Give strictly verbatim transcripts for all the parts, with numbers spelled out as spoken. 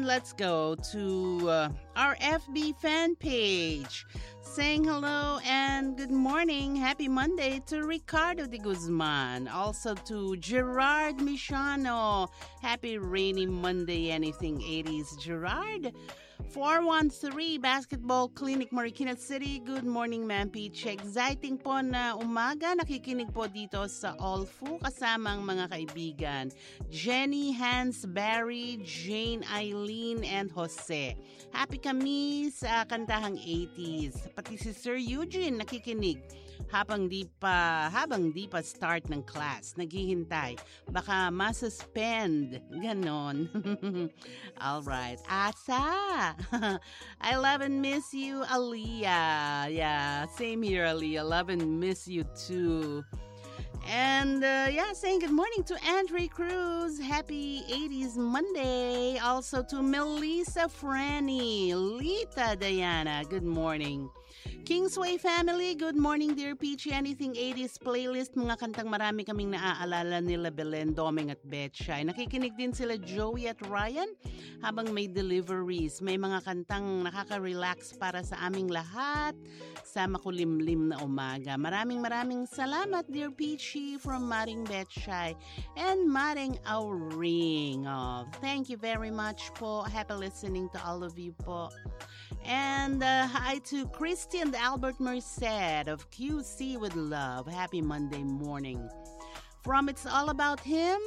let's go to uh, our F B fan page. Saying hello and good morning. Happy Monday to Ricardo de Guzman. Also to Gerard Michano. Happy rainy Monday, anything eighties. Gerard. four one three Basketball Clinic, Marikina City. Good morning, Ma'am Peach. Exciting po na umaga. Nakikinig po dito sa Olfu kasamang mga kaibigan. Jenny, Hans, Barry, Jane, Eileen, and Jose. Happy kami sa kantahang eighties. Pati si Sir Eugene nakikinig. Habang di pa habang di pa start ng class, naghihintay. Baka masuspend. Ganon. All right. Asa. I love and miss you, Aliyah. Yeah, same here, Aliyah. Love and miss you too. And uh, yeah, saying good morning to Andre Cruz. Happy eighties Monday. Also to Melissa Franny, Lita Diana. Good morning. Kingsway family, good morning dear Peachy. Anything eighties playlist, mga kantang marami kaming naaalala nila Belen, Doming at Betchay. Nakikinig din sila Joey at Ryan habang may deliveries. May mga kantang nakaka-relax para sa aming lahat sa makulimlim na umaga. Maraming maraming salamat dear Peachy from Maring Betchay and Maring Auring. Oh, thank you very much po. Happy listening to all of you po. And uh, hi to Christian Albert Merced of Q C with Love. Happy Monday morning. From It's All About Him.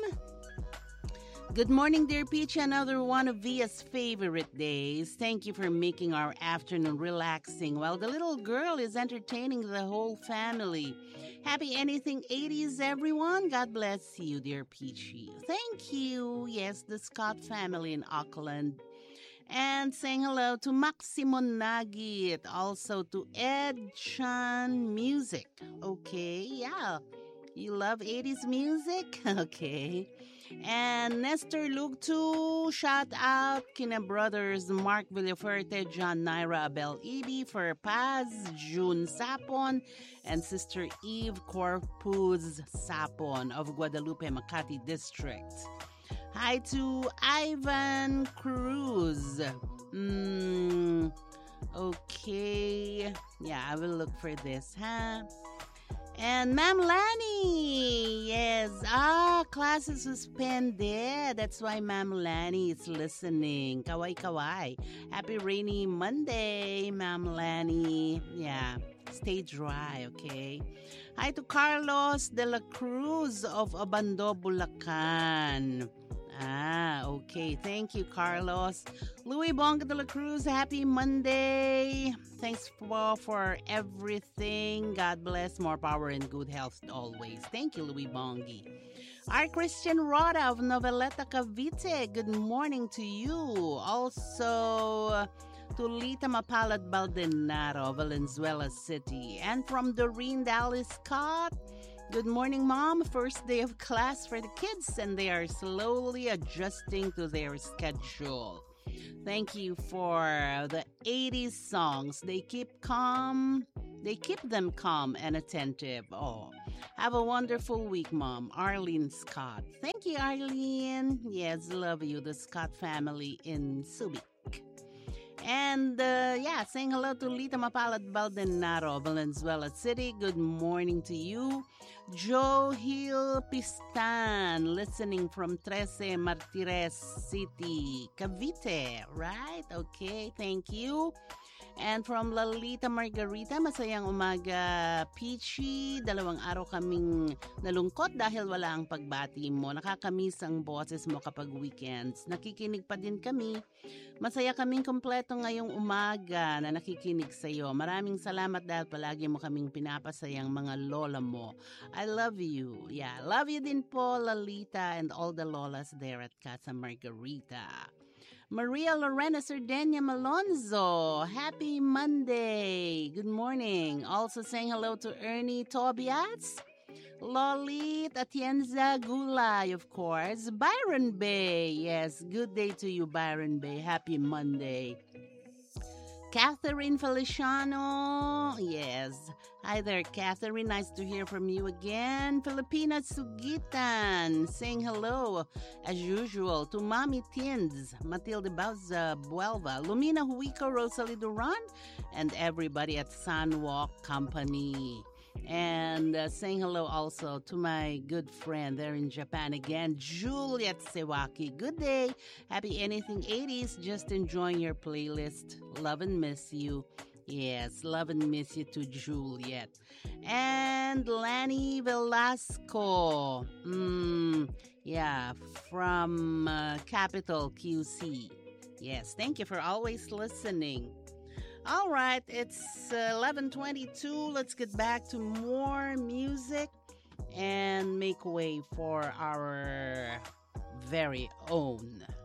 Good morning, dear Peach. Another one of Via's favorite days. Thank you for making our afternoon relaxing while the little girl is entertaining the whole family. Happy anything eighties, everyone. God bless you, dear Peachy. Thank you. Yes, the Scott family in Auckland. And saying hello to Maximo Nagit, also to Ed Chan Music. Okay, yeah. You love eighties music? Okay. And Nestor Luke too. Shout out kina brothers Mark Villaferte, John Naira, Abel Ibi, for Paz, June Sapon, and Sister Eve Corpus Sapon of Guadalupe, Makati District. Hi to Ivan Cruz. Mm, okay. Yeah, I will look for this, huh? And Ma'am Lani. Yes. Ah, class is suspended. That's why Ma'am Lani is listening. Kawai kawai. Happy rainy Monday, Ma'am Lani. Yeah. Stay dry, okay? Hi to Carlos de la Cruz of Obando, Bulacan. Ah, okay. Thank you, Carlos. Louis Bonga de la Cruz, happy Monday. Thanks for, for everything. God bless. More power and good health always. Thank you, Louis Bongi. Our Christian Rhoda of Noveleta, Cavite. Good morning to you. Also to Lita Mapalad Baldenaro, Valenzuela City. And from Doreen Dallas Scott, good morning, Mom. First day of class for the kids, and they are slowly adjusting to their schedule. Thank you for the eighties songs. They keep calm. They keep them calm and attentive. Oh, have a wonderful week, Mom. Arlene Scott. Thank you, Arlene. Yes, love you, the Scott family in Subic. And uh, yeah, saying hello to Lita Mapalad Baldenaro, Valenzuela City. Good morning to you. Joe Hill Pistan, listening from Trece Martires City, Cavite, right? Okay, thank you. And from Lalita Margarita, masayang umaga, Peachy. Dalawang araw kaming nalungkot dahil wala ang pagbati mo. Nakakamiss ang boses mo kapag weekends. Nakikinig pa din kami. Masaya kaming kompleto ngayong umaga na nakikinig sa iyo. Maraming salamat dahil palagi mo kaming pinapasayang mga lola mo. I love you. Yeah, love you din po, Lalita, and all the lolas there at Casa Margarita. Maria Lorena Sardenia Malonzo, happy Monday. Good morning. Also saying hello to Ernie Tobias, Lolit Atienza Gulay, of course. Byron Bay, yes, good day to you, Byron Bay. Happy Monday. Catherine Feliciano. Yes. Hi there, Catherine. Nice to hear from you again. Filipina Sugitan saying hello, as usual, to Mommy Tins, Matilde Bauza Buelva, Lumina Huico, Rosalie Duran, and everybody at Sunwalk Company. And uh, saying hello also to my good friend there in Japan again, Juliet Sewaki. Good day. Happy Anything eighties. Just enjoying your playlist. Love and miss you. Yes, love and miss you to Juliet. And Lanny Velasco. Mm, yeah, from uh, Capital Q C. Yes, thank you for always listening. All right, it's uh, eleven twenty-two. Let's get back to more music and make way for our very own